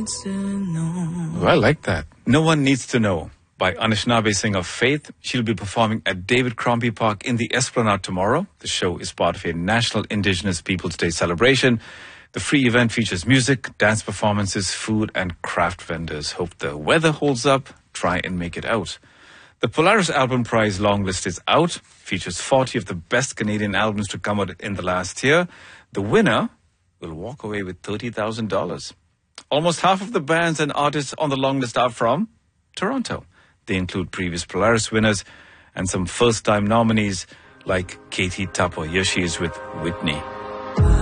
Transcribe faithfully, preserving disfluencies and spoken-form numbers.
needs to know. Oh, I like that. No One Needs to Know by Anishinaabe singer Faith. She'll be performing at David Crombie Park in the Esplanade tomorrow. The show is part of a National Indigenous Peoples Day celebration. The free event features music, dance performances, food, and craft vendors. Hope the weather holds up. Try and make it out. The Polaris Album Prize long list is out. Features forty of the best Canadian albums to come out in the last year. The winner will walk away with thirty thousand dollars. Almost half of the bands and artists on the long list are from Toronto. They include previous Polaris winners and some first-time nominees like Katie Tupper. Here she is with Whitney.